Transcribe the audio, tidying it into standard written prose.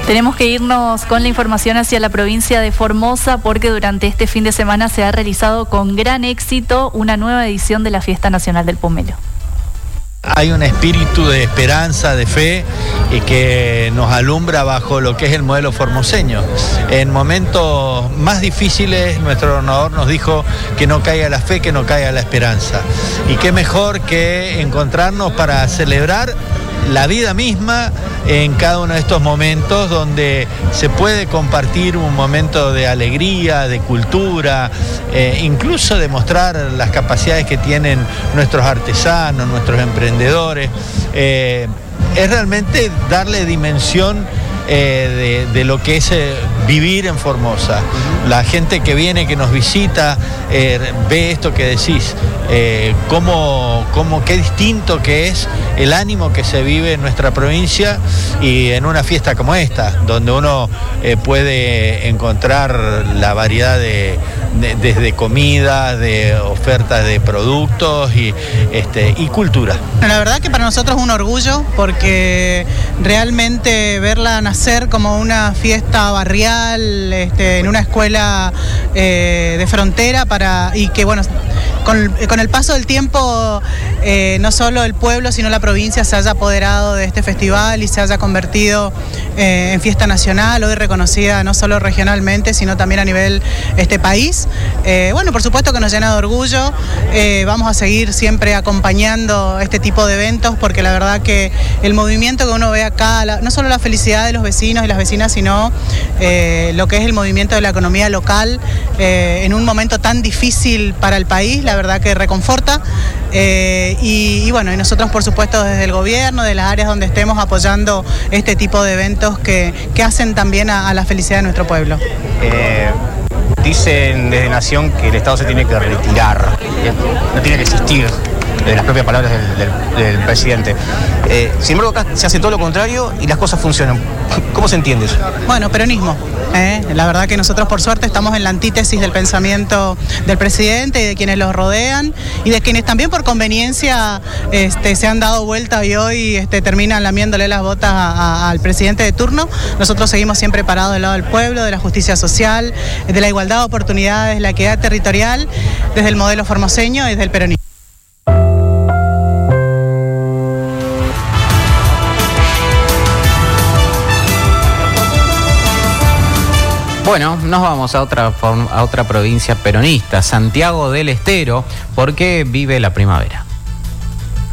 Tenemos que irnos con la información hacia la provincia de Formosa porque durante este fin de semana se ha realizado con gran éxito una nueva edición de la Fiesta Nacional del Pomelo. Hay un espíritu de esperanza, de fe, y que nos alumbra bajo lo que es el modelo formoseño. En momentos más difíciles, nuestro gobernador nos dijo que no caiga la fe, que no caiga la esperanza. Y qué mejor que encontrarnos para celebrar la vida misma en cada uno de estos momentos donde se puede compartir un momento de alegría, de cultura, incluso de mostrar las capacidades que tienen nuestros artesanos, nuestros emprendedores. Es realmente darle dimensión de lo que es vivir en Formosa. La gente que viene, que nos visita, ve esto que decís, qué distinto que es el ánimo que se vive en nuestra provincia y en una fiesta como esta, donde uno puede encontrar la variedad desde comida, de ofertas de productos y cultura. La verdad que para nosotros es un orgullo porque realmente verla nacer como una fiesta barrial en una escuela de frontera y que bueno, con el paso del tiempo no solo el pueblo sino la provincia se haya apoderado de este festival y se haya convertido en fiesta nacional, hoy reconocida no solo regionalmente sino también a nivel país. Bueno, por supuesto que nos llena de orgullo, vamos a seguir siempre acompañando este tipo de eventos porque la verdad que el movimiento que uno ve acá, no solo la felicidad de los vecinos y las vecinas, sino lo que es el movimiento de la economía local en un momento tan difícil para el país, la verdad que reconforta. Y bueno, y nosotros por supuesto desde el gobierno, de las áreas donde estemos apoyando este tipo de eventos que hacen también a la felicidad de nuestro pueblo. Dicen desde Nación que el Estado se tiene que retirar, no tiene que existir, de las propias palabras del presidente. Sin embargo, acá se hace todo lo contrario y las cosas funcionan. ¿Cómo se entiende eso? Bueno, peronismo. La verdad que nosotros por suerte estamos en la antítesis del pensamiento del presidente y de quienes los rodean y de quienes también por conveniencia se han dado vuelta y hoy terminan lamiéndole las botas al presidente de turno. Nosotros seguimos siempre parados del lado del pueblo, de la justicia social, de la igualdad de oportunidades, la equidad territorial, desde el modelo formoseño y desde el peronismo. Bueno, nos vamos a otra provincia peronista, Santiago del Estero, porque vive la primavera.